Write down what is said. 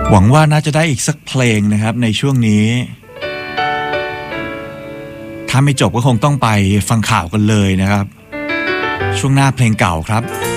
หวังว่าน่าจะได้อีกสักเพลงนะครับในช่วงนี้ถ้าไม่จบก็คงต้องไปฟังข่าวกันเลยนะครับช่วงหน้าเพลงเก่าครับ